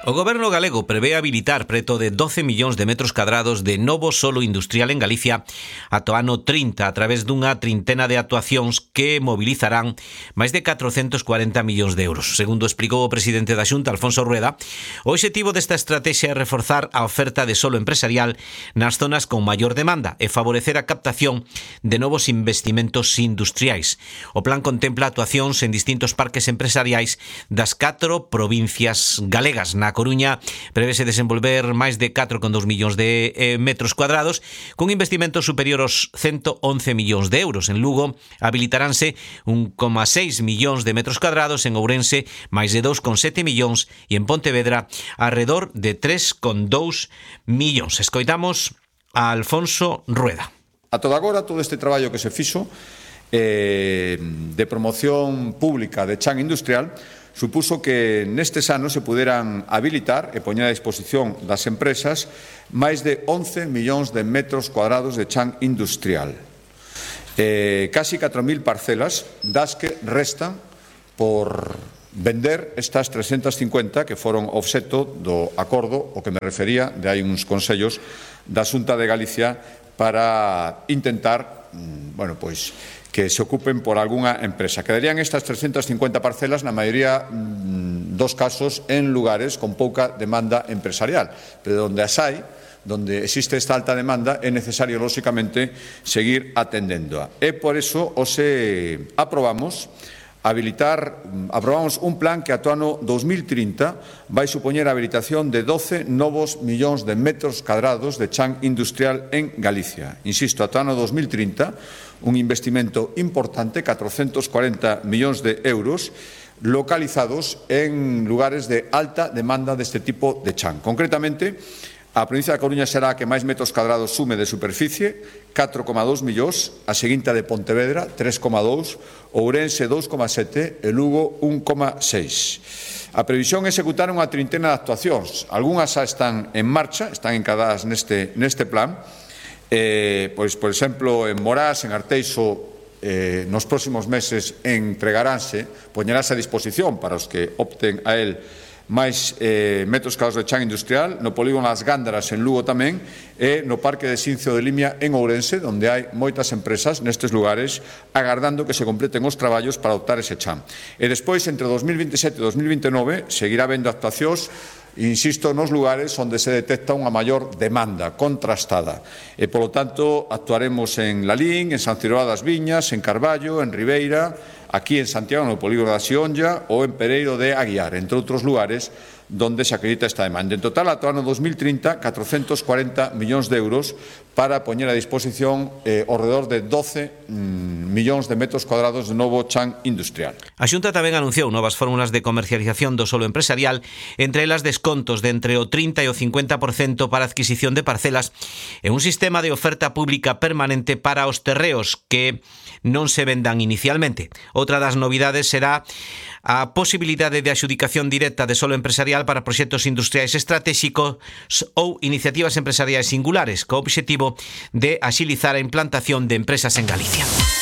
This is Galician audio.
O Goberno galego prevé habilitar preto de 12 millóns de metros cadrados de novo solo industrial en Galicia ata o ano 30 a través dunha trintena de actuacións que mobilizarán máis de 440 millóns de euros. Segundo explicou o presidente da Xunta, Alfonso Rueda, o obxectivo desta estrategia é reforzar a oferta de solo empresarial nas zonas con maior demanda e favorecer a captación de novos investimentos industriais. O plan contempla actuacións en distintos parques empresariais das 4 provincias galegas. Na Coruña prevese desenvolver máis de 4,2 millóns de metros cuadrados con investimento superior aos 111 millóns de euros. En Lugo habilitaránse 1,6 millóns de metros cuadrados, en Ourense máis de 2,7 millóns e en Pontevedra alrededor de 3,2 millóns. Escoitamos a Alfonso Rueda. A toda agora, todo este traballo que se fixo de promoción pública de chan industrial supuso que nestes anos se puderan habilitar e poñer a disposición das empresas máis de 11 millóns de metros cuadrados de chan industrial. Casi 4.000 parcelas das que restan por vender estas 350 que foron obxecto do acordo o que me refería de hai uns consellos da Xunta de Galicia para intentar, que se ocupen por algunha empresa. Quedarían estas 350 parcelas, na maioría dos casos, en lugares con pouca demanda empresarial, pero donde as hai, donde existe esta alta demanda, é necesario, lóxicamente, seguir atendéndoa. E por eso aprobamos un plan que ata o ano 2030 vai supoñer a habilitación de 12 novos millóns de metros cadrados de chan industrial en Galicia. Insisto, ata o ano 2030, un investimento importante, 440 millóns de euros, localizados en lugares de alta demanda deste tipo de chan. Concretamente, a provincia da Coruña será a que máis metros cadrados sume de superficie, 4,2 millóns, a seguinte de Pontevedra, 3,2, Ourense 2,7 e Lugo 1,6. A previsión é executar unha trintena de actuacións. Algúnas xa están en marcha, están encadadas neste plan. Por exemplo, en Morás, en Arteixo, nos próximos meses entregaránse, poñerase a disposición para os que opten a él máis metros cadrados de chan industrial, no polígono As Gándaras en Lugo tamén, e no Parque de Xincio de Limia en Ourense, onde hai moitas empresas nestes lugares agardando que se completen os traballos para adoptar ese chan. E despois, entre 2027 e 2029, seguirá habendo actuacións, insisto, nos lugares onde se detecta unha maior demanda contrastada. E, polo tanto, actuaremos en Lalín, en San Ciroá das Viñas, en Carballo, en Ribeira, aquí en Santiago, no polígono da Xionlla, ou en Pereiro de Aguiar, entre outros lugares donde se acredita esta demanda. En total, ata o ano 2030, 440 millóns de euros para poñer a disposición ao redor de 12 millóns de metros cuadrados de novo chan industrial. A Xunta tamén anunciou novas fórmulas de comercialización do solo empresarial, entre elas descontos de entre o 30 e o 50% para adquisición de parcelas e un sistema de oferta pública permanente para os terreos que non se vendan inicialmente. Outra das novidades será a posibilidade de adxudicación directa de solo empresarial para proxectos industriais estratégicos ou iniciativas empresariais singulares, co obxectivo de axilizar a implantación de empresas en Galicia.